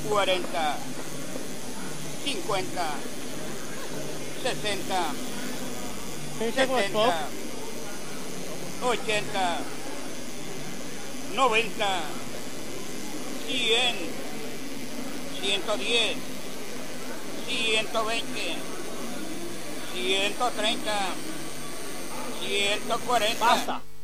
40, 50, 60, 70, 80, 90, 100, 110, 120, 130, 140. ¡Basta!